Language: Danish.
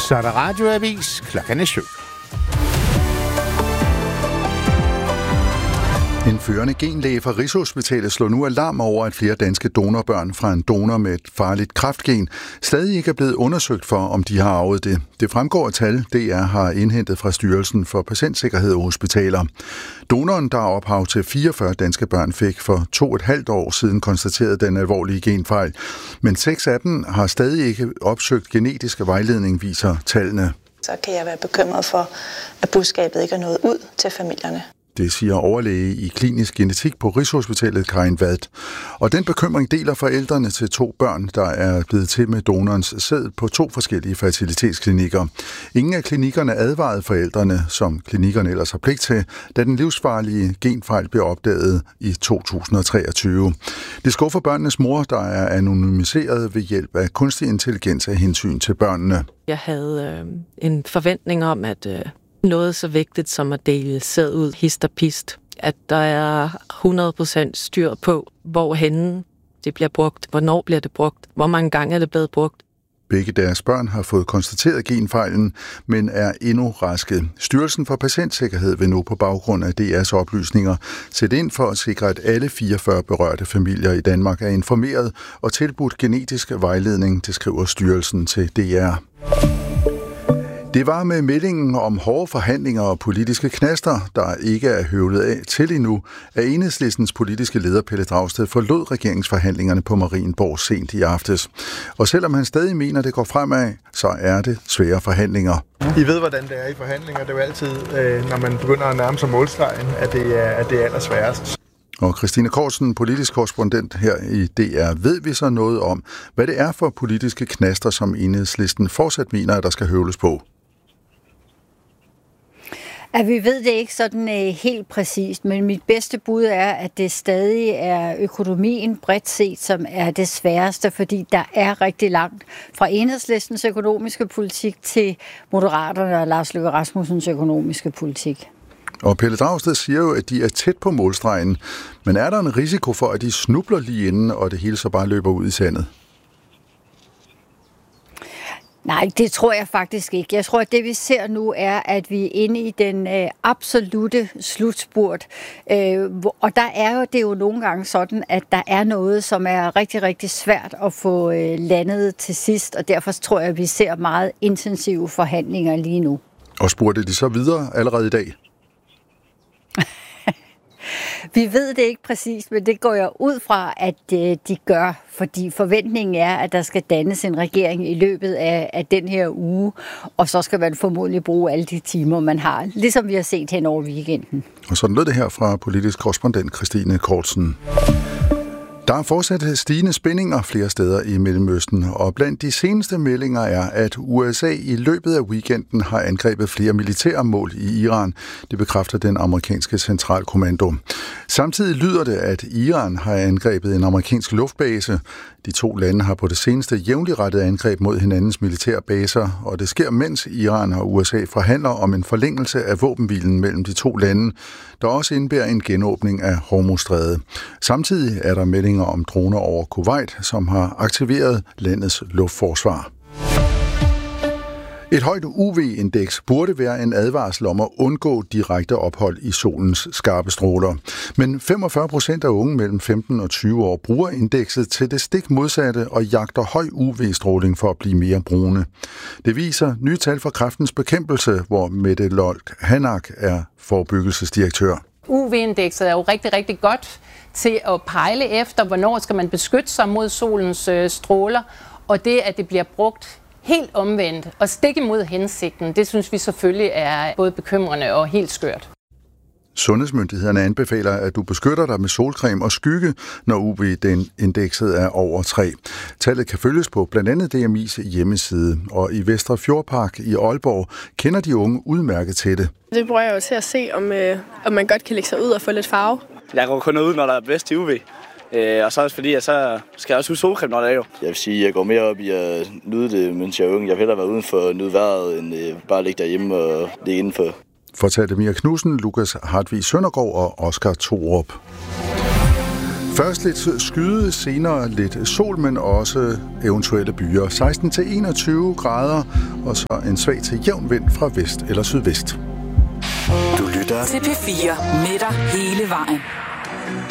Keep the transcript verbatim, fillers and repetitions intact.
Så er der radioavis klokken er syv. En førende genlæge fra Rigshospitalet slår nu alarm over, at flere danske donorbørn fra en donor med et farligt kræftgen stadig ikke er blevet undersøgt for, om de har arvet det. Det fremgår af tal, D R har indhentet fra Styrelsen for Patientsikkerhed og Hospitaler. Donoren, der er ophav til fireogfyrre danske børn, fik for to og et halvt år siden konstateret den alvorlige genfejl. Men seks af dem har stadig ikke opsøgt genetisk vejledning, viser tallene. Så kan jeg være bekymret for, at budskabet ikke er nået ud til familierne. Det siger overlæge i klinisk genetik på Rigshospitalet, Karin Vad. Og den bekymring deler forældrene til to børn, der er blevet til med donorens sæd på to forskellige fertilitetsklinikker. Ingen af klinikkerne advarede forældrene, som klinikkerne ellers har pligt til, da den livsfarlige genfejl blev opdaget i to tusind og treogtyve. Det skuffer børnenes mor, der er anonymiseret ved hjælp af kunstig intelligens af hensyn til børnene. Jeg havde øh, en forventning om, at øh noget så vigtigt som at dele sæd ud hist og pist. At der er hundrede procent styr på, hvorhenne det bliver brugt, hvornår bliver det brugt, hvor mange gange er det blevet brugt. Begge deres børn har fået konstateret genfejlen, men er endnu raske. Styrelsen for Patientsikkerhed vil nu på baggrund af D R's oplysninger sætte ind for at sikre, at alle fireogfyrre berørte familier i Danmark er informeret og tilbudt genetisk vejledning, det skriver styrelsen til D R. Det var med meldingen om hårde forhandlinger og politiske knaster, der ikke er høvlet af til endnu, at Enhedslistens politiske leder Pelle Dragsted forlod regeringsforhandlingerne på Marienborg sent i aftes. Og selvom han stadig mener, det går fremad, så er det svære forhandlinger. I ved, hvordan det er i forhandlinger. Det er jo altid, når man begynder at nærme sig målstregen, at det er, at det er allersværest. Og Christine Kortsen, politisk korrespondent her i D R, ved vi så noget om, hvad det er for politiske knaster, som Enhedslisten fortsat mener, at der skal høvles på? At vi ved det ikke sådan uh, helt præcist, men mit bedste bud er, at det stadig er økonomien bredt set, som er det sværeste, fordi der er rigtig langt fra Enhedslistens økonomiske politik til Moderaterne og Lars Løkke Rasmussens økonomiske politik. Og Pelle Dragsted siger jo, at de er tæt på målstregen, men er der en risiko for, at de snubler lige inden, og det hele så bare løber ud i sandet? Nej, det tror jeg faktisk ikke. Jeg tror, at det vi ser nu er, at vi er inde i den øh, absolute slutspurt. Øh, og der er jo det er jo nogle gange sådan, at der er noget, som er rigtig, rigtig svært at få øh, landet til sidst. Og derfor tror jeg, at vi ser meget intensive forhandlinger lige nu. Og spurgte de så videre allerede i dag? Vi ved det ikke præcis, men det går jeg ud fra, at de gør, fordi forventningen er, at der skal dannes en regering i løbet af, af den her uge, og så skal man formodentlig bruge alle de timer, man har, ligesom vi har set hen over weekenden. Og sådan lød det her fra politisk korrespondent Christine Kortsen. Der er fortsat stigende spændinger flere steder i Mellemøsten, og blandt de seneste meldinger er, at U S A i løbet af weekenden har angrebet flere militære mål i Iran. Det bekræfter den amerikanske centralkommando. Samtidig lyder det, at Iran har angrebet en amerikansk luftbase. De to lande har på det seneste jævnligt rettet angreb mod hinandens militære baser, og det sker, mens Iran og U S A forhandler om en forlængelse af våbenhvilen mellem de to lande, der også indebærer en genåbning af Hormuzstrædet. Samtidig er der meldinger om droner over Kuwait, som har aktiveret landets luftforsvar. Et højt U V-indeks burde være en advarsel om at undgå direkte ophold i solens skarpe stråler. Men femogfyrre procent af unge mellem femten og tyve år bruger indekset til det stik modsatte og jagter høj U V-stråling for at blive mere brune. Det viser nye tal fra Kræftens Bekæmpelse, hvor Mette Lolk Hanak er forebyggelsesdirektør. U V-indekset er jo rigtig, rigtig godt til at pejle efter, hvornår skal man beskytte sig mod solens øh, stråler, og det, at det bliver brugt helt omvendt og stik imod hensigten, det synes vi selvfølgelig er både bekymrende og helt skørt. Sundhedsmyndighederne anbefaler, at du beskytter dig med solcreme og skygge, når U V-indekset er over tre. Tallet kan følges på blandt andet D M I's hjemmeside, og i Vestre Fjordpark i Aalborg kender de unge udmærket til det. Det bruger jeg jo til at se, om, øh, om man godt kan lægge sig ud og få lidt farve. Jeg går kun ud, når der er bedst til U V. Øh, og så også fordi, at så skal jeg også huske solcreme, når det er jo. Jeg vil sige, at jeg går mere op i at nyde det, mens jeg er ung. Jeg vil hellere være udenfor og nyde vejret, end øh, bare ligge derhjemme og ligge indenfor. Fortalte Mia Knudsen, Lukas Hartvig Søndergaard og Oscar Thorup. Først lidt skyde, senere lidt sol, men også eventuelle byer. seksten til enogtyve grader, og så en svag til jævn vind fra vest eller sydvest. Du lytter til P fire med dig hele vejen.